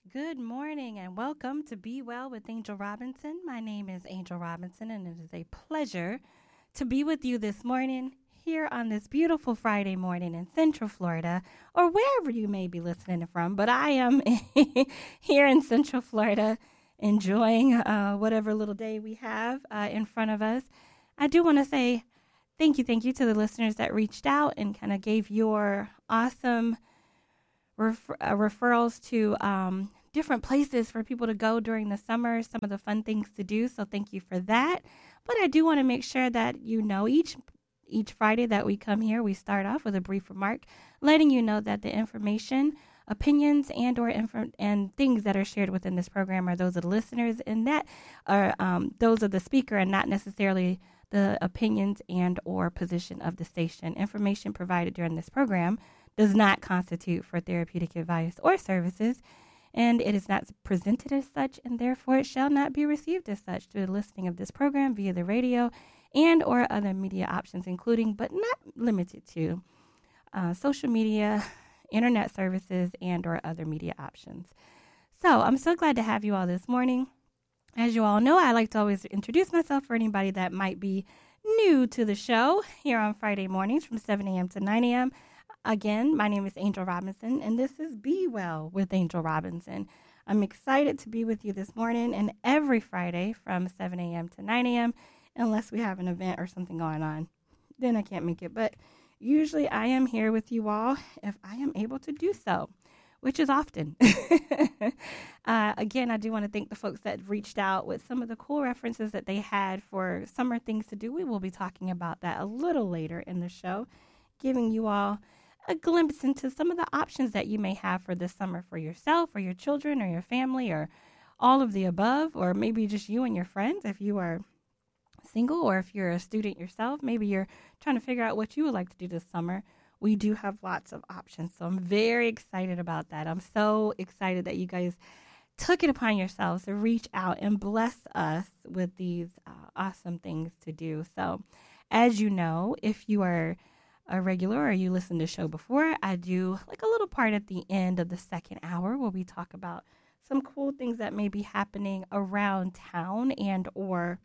Good morning and welcome to Be Well with Angel Robinson. My name is Angel Robinson, and it is a pleasure to be with you this morning here on this beautiful Friday morning in Central Florida, or wherever you may be listening from. But I am here in Central Florida enjoying whatever little day we have in front of us. I do want to say thank you to the listeners that reached out and kind of gave your awesome referrals to different places for people to go during the summer, some of the fun things to do. So thank you for that. But I do want to make sure that you know each Friday that we come here, we start off with a brief remark, letting you know that the information, opinions, and things that are shared within this program are those of the listeners, and that are those of the speaker, and not necessarily the opinions and or position of the station. Information provided during this program does not constitute for therapeutic advice or services, and it is not presented as such, and therefore it shall not be received as such through the listening of this program via the radio and or other media options, including but not limited to social media, internet services, and or other media options. So I'm so glad to have you all this morning. As you all know, I like to always introduce myself for anybody that might be new to the show here on Friday mornings from 7 a.m. to 9 a.m. Again, my name is Angel Robinson, and this is Be Well with Angel Robinson. I'm excited to be with you this morning and every Friday from 7 a.m. to 9 a.m., unless we have an event or something going on. Then I can't make it, but usually I am here with you all if I am able to do so, which is often. Again, I do want to thank the folks that reached out with some of the cool references that they had for summer things to do. We will be talking about that a little later in the show, giving you all a glimpse into some of the options that you may have for this summer for yourself or your children or your family or all of the above, or maybe just you and your friends if you are single, or if you're a student yourself, maybe you're trying to figure out what you would like to do this summer. We do have lots of options, so I'm very excited about that. I'm so excited that you guys took it upon yourselves to reach out and bless us with these awesome things to do. So as you know, if you are a regular or you listened to the show before, I do like a little part at the end of the second hour where we talk about some cool things that may be happening around town and or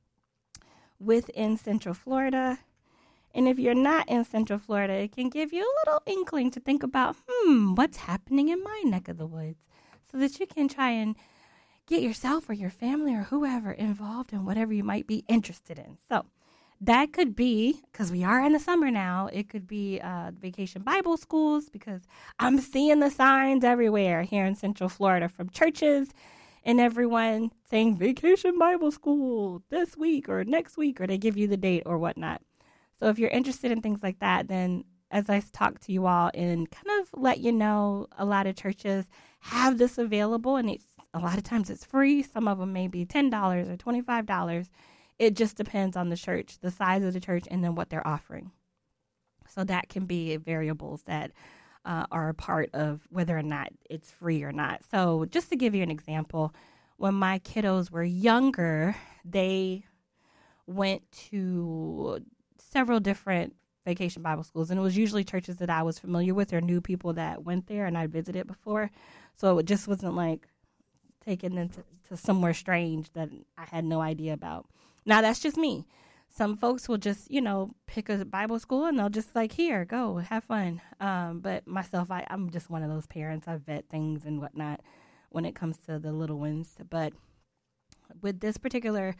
within Central Florida. And if you're not in Central Florida, it can give you a little inkling to think about, what's happening in my neck of the woods, so that you can try and get yourself or your family or whoever involved in whatever you might be interested in. So that could be, because we are in the summer now, it could be vacation Bible schools, because I'm seeing the signs everywhere here in Central Florida from churches and everyone saying vacation Bible school this week or next week, or they give you the date or whatnot. So if you're interested in things like that, then as I talk to you all and kind of let you know, a lot of churches have this available, and a lot of times it's free. Some of them may be $10 or $25. It just depends on the church, the size of the church, and then what they're offering. So that can be variables that are a part of whether or not it's free or not. So just to give you an example, when my kiddos were younger, they went to several different vacation Bible schools, and it was usually churches that I was familiar with or knew people that went there and I visited before. So it just wasn't like taking them to somewhere strange that I had no idea about. Now, that's just me. Some folks will just, pick a Bible school and they'll just like, here, go, have fun. But myself, I'm just one of those parents. I vet things and whatnot when it comes to the little ones. But with this particular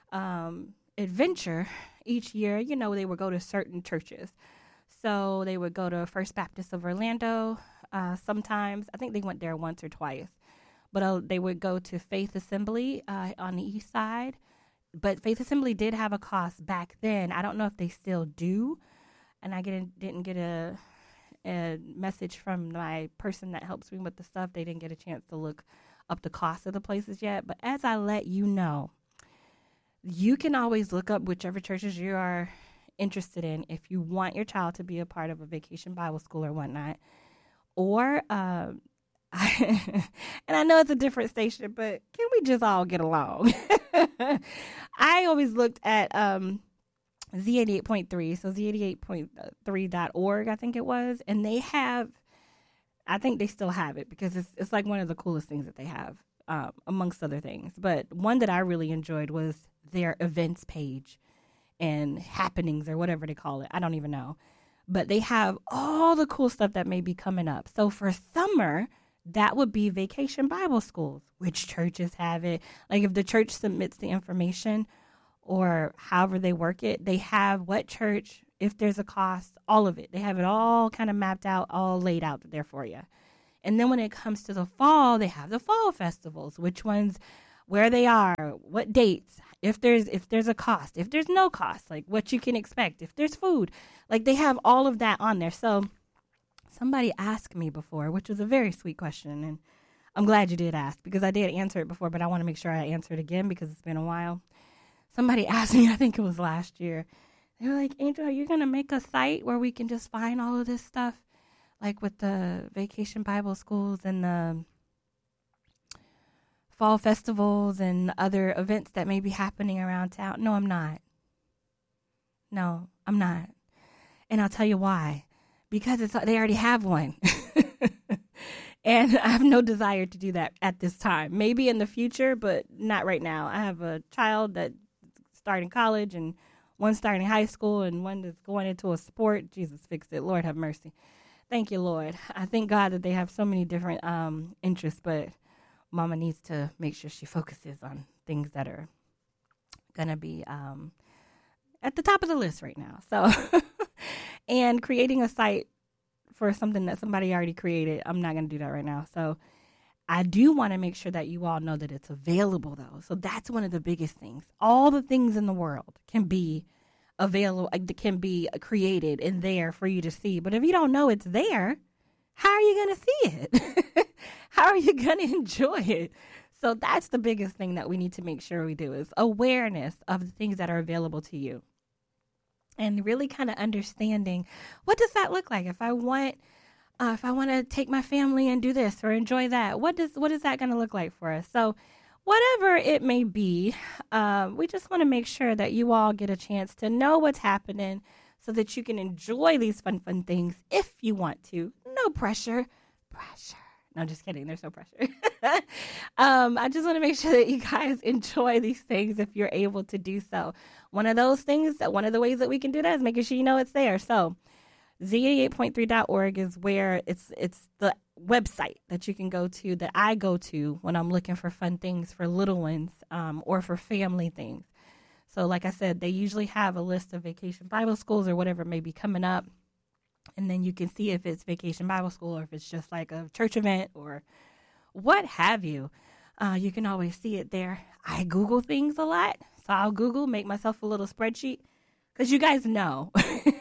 adventure, each year, they would go to certain churches. So they would go to First Baptist of Orlando sometimes. I think they went there once or twice. But they would go to Faith Assembly on the east side. But Faith Assembly did have a cost back then. I don't know if they still do. And I didn't get a message from my person that helps me with the stuff. They didn't get a chance to look up the cost of the places yet. But as I let you know, you can always look up whichever churches you are interested in if you want your child to be a part of a vacation Bible school or whatnot. Or and I know it's a different station, but can we just all get along? I always looked at Z88.3, so Z88.3.org, I think it was, and they have I think they still have it because it's like one of the coolest things that they have, amongst other things. But one that I really enjoyed was their events page and happenings or whatever they call it. I don't even know. But they have all the cool stuff that may be coming up. So for summer, that would be Vacation Bible Schools, which churches have it. Like if the church submits the information or however they work it, they have what church, if there's a cost, all of it. They have it all kind of mapped out, all laid out there for you. And then when it comes to the fall, they have the fall festivals, which ones, where they are, what dates, if there's a cost, if there's no cost, like what you can expect, if there's food. Like they have all of that on there. So somebody asked me before, which was a very sweet question, and I'm glad you did ask because I did answer it before, but I want to make sure I answer it again because it's been a while. Somebody asked me, I think it was last year, they were like, Angel, are you going to make a site where we can just find all of this stuff? Like with the Vacation Bible Schools and the fall festivals and other events that may be happening around town. No, I'm not. No, I'm not. And I'll tell you why. Because they already have one. And I have no desire to do that at this time. Maybe in the future, but not right now. I have a child that's starting college and one starting high school and one that's going into a sport. Jesus, fix it. Lord, have mercy. Thank you, Lord. I thank God that they have so many different interests, but Mama needs to make sure she focuses on things that are going to be at the top of the list right now. So, and creating a site for something that somebody already created, I'm not going to do that right now. So I do want to make sure that you all know that it's available, though. So that's one of the biggest things. All the things in the world can be available, can be created in there for you to see. But if you don't know it's there, how are you going to see it? How are you going to enjoy it? So that's the biggest thing that we need to make sure we do is awareness of the things that are available to you. And really kind of understanding, what does that look like? If I want to take my family and do this or enjoy that, what is that going to look like for us? So whatever it may be, we just want to make sure that you all get a chance to know what's happening so that you can enjoy these fun things if you want to. No pressure. No, just kidding. There's no pressure. I just want to make sure that you guys enjoy these things if you're able to do so. One of those things, one of the ways that we can do that is making sure you know it's there. So Z88.3.org is where it's the website that you can go to, that I go to when I'm looking for fun things for little ones or for family things. So like I said, they usually have a list of Vacation Bible Schools or whatever may be coming up. And then you can see if it's Vacation Bible School or if it's just like a church event or what have you. You can always see it there. I Google things a lot. So I'll Google, make myself a little spreadsheet. Because you guys know,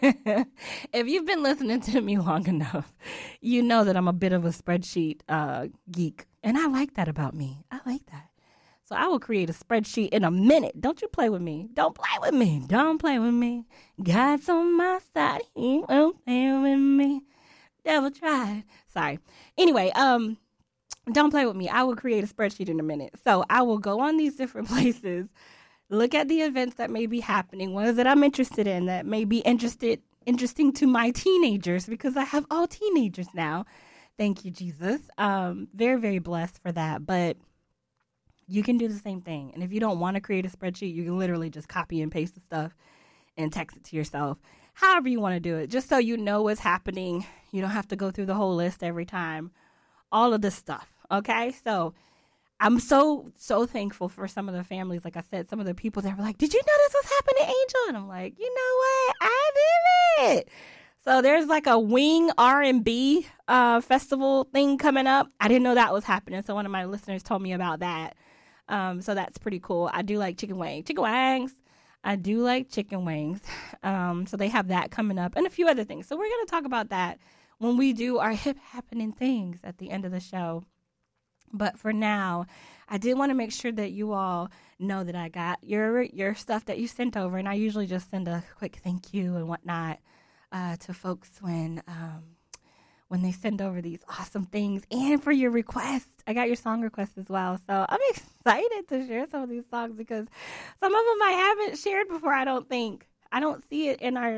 if you've been listening to me long enough, you know that I'm a bit of a spreadsheet geek. And I like that about me. I like that. So I will create a spreadsheet in a minute. Don't you play with me. Don't play with me. Don't play with me. God's on my side. He won't play with me. Devil tried. Sorry. Anyway, don't play with me. I will create a spreadsheet in a minute. So I will go on these different places, look at the events that may be happening, ones that I'm interested in that may be interesting to my teenagers because I have all teenagers now. Thank you, Jesus. Very, very blessed for that. But you can do the same thing. And if you don't want to create a spreadsheet, you can literally just copy and paste the stuff and text it to yourself. However you want to do it, just so you know what's happening. You don't have to go through the whole list every time. All of this stuff. Okay? So I'm so thankful for some of the families. Like I said, some of the people that were like, did you know this was happening, Angel? And I'm like, you know what? I did it. So there's like a Wing R&B festival thing coming up. I didn't know that was happening. So one of my listeners told me about that. So that's pretty cool. I do like chicken wings. I do like chicken wings. So they have that coming up and a few other things. So we're going to talk about that when we do our hip happening things at the end of the show. But for now, I did want to make sure that you all know that I got your stuff that you sent over. And I usually just send a quick thank you and whatnot to folks when they send over these awesome things and for your requests. I got your song requests as well. So I'm excited to share some of these songs because some of them I haven't shared before, I don't think. I don't see it in our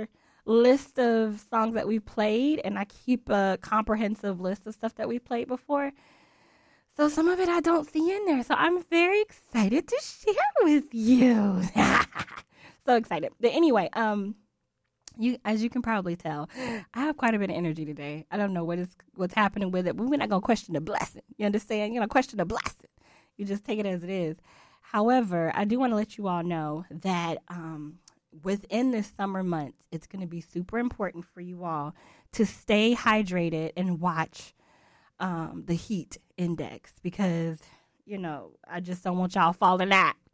list of songs that we've played, and I keep a comprehensive list of stuff that we've played before. So some of it I don't see in there. So I'm very excited to share with you. So excited. But anyway, as you can probably tell, I have quite a bit of energy today. I don't know what's happening with it, but we're not gonna question the blessing. You understand? You're gonna question the blessing. You just take it as it is. However, I do want to let you all know that within this summer months, it's going to be super important for you all to stay hydrated and watch the heat index because, I just don't want y'all falling out.